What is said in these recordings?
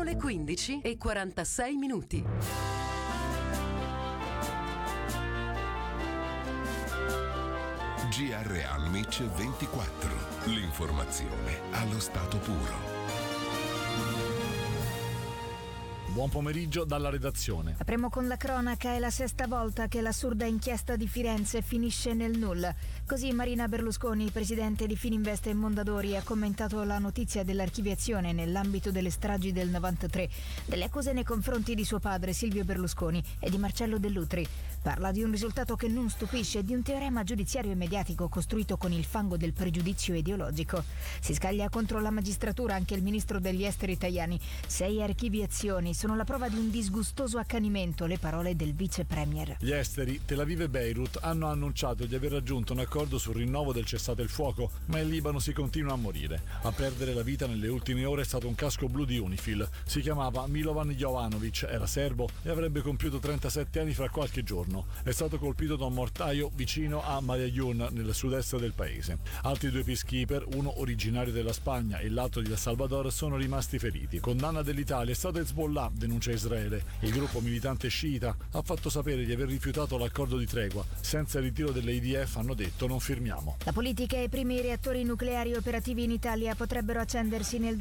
le 15:46. GR Almic 24. L'informazione allo stato puro. Buon pomeriggio dalla redazione. Apriamo con la cronaca. È la sesta volta che l'assurda inchiesta di Firenze finisce nel nulla. Così Marina Berlusconi, presidente di Fininvest e Mondadori, ha commentato la notizia dell'archiviazione nell'ambito delle stragi del 93, delle accuse nei confronti di suo padre Silvio Berlusconi e di Marcello Dell'Utri. Parla di un risultato che non stupisce, di un teorema giudiziario e mediatico costruito con il fango del pregiudizio ideologico. Si scaglia contro la magistratura anche il ministro degli esteri Tajani. 6 archiviazioni sono la prova di un disgustoso accanimento, le parole del vice premier. Gli esteri, Tel Aviv e Beirut, hanno annunciato di aver raggiunto un accordo sul rinnovo del cessate il fuoco, ma in Libano si continua a morire. A perdere la vita nelle ultime ore è stato un casco blu di UNIFIL. Si chiamava Milovan Jovanovic, era serbo e avrebbe compiuto 37 anni fra qualche giorno. È stato colpito da un mortaio vicino a Mayayun, nel sud-est del paese. Altri 2 peacekeeper, uno originario della Spagna e l'altro di El Salvador, sono rimasti feriti. Condanna dell'Italia è stata Hezbollah, denuncia Israele. Il gruppo militante sciita ha fatto sapere di aver rifiutato l'accordo di tregua. Senza il ritiro dell'IDF, hanno detto, non firmiamo. La politica e i primi reattori nucleari operativi in Italia potrebbero accendersi nel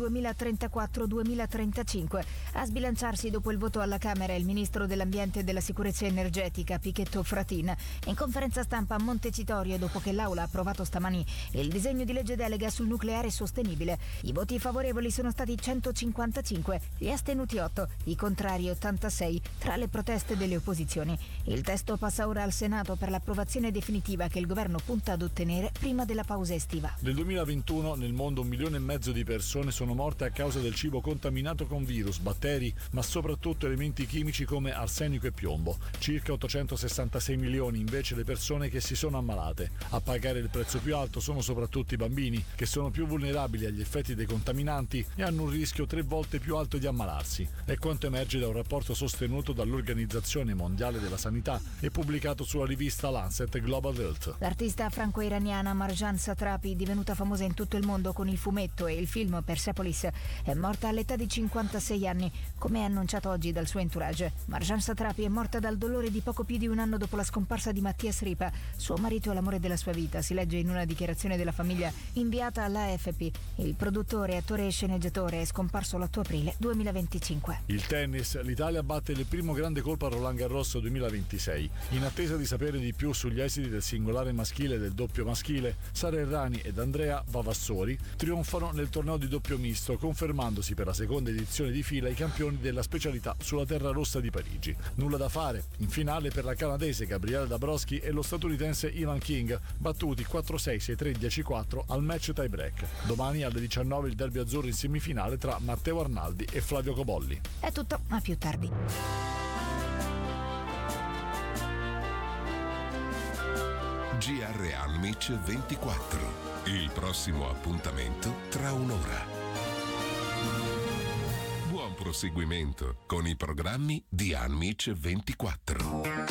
2034-2035. A sbilanciarsi dopo il voto alla Camera il ministro dell'Ambiente e della Sicurezza Energetica Pichetto Fratin. In conferenza stampa a Montecitorio, dopo che l'Aula ha approvato stamani il disegno di legge delega sul nucleare sostenibile. I voti favorevoli sono stati 155, gli astenuti 8, i contrari 86, tra le proteste delle opposizioni. Il testo passa ora al Senato per l'approvazione definitiva che il governo punta ad ottenere prima della pausa estiva. Nel 2021 nel mondo 1,5 milioni di persone sono morte a causa del cibo contaminato con virus, batteri, ma soprattutto elementi chimici come arsenico e piombo. Circa 866 milioni invece le persone che si sono ammalate. A pagare il prezzo più alto sono soprattutto i bambini, che sono più vulnerabili agli effetti dei contaminanti e hanno un rischio 3 volte più alto di ammalarsi. È quanto emerge da un rapporto sostenuto dall'Organizzazione Mondiale della Sanità e pubblicato sulla rivista Lancet Global Health. L'artista franco-iraniana Marjan Satrapi, divenuta famosa in tutto il mondo con il fumetto e il film Persepolis, è morta all'età di 56 anni, come è annunciato oggi dal suo entourage. Marjan Satrapi è morta dal dolore di poco più di un anno dopo la scomparsa di Mattias Ripa, suo marito e l'amore della sua vita, si legge in una dichiarazione della famiglia inviata all'AFP. Il produttore, attore e sceneggiatore è scomparso l'8 aprile 2025. Il tennis, l'Italia batte il primo grande colpo a Roland Garros 2026. In attesa di sapere di più sugli esiti del singolare maschile e del doppio maschile, Sara Errani ed Andrea Vavassori trionfano nel torneo di doppio misto, confermandosi per la seconda edizione di fila i campioni della specialità sulla terra rossa di Parigi. Nulla da fare in finale per la canadese Gabriela Dabrowski e lo statunitense Ivan King, battuti 4-6, 6-3, 10-4 al match tie break. Domani alle 19 il derby azzurro in semifinale tra Matteo Arnaldi e Flavio Cobolli. È tutto, a più tardi. GR Almic 24. Il prossimo appuntamento tra un'ora. Buon proseguimento con i programmi di Almic 24.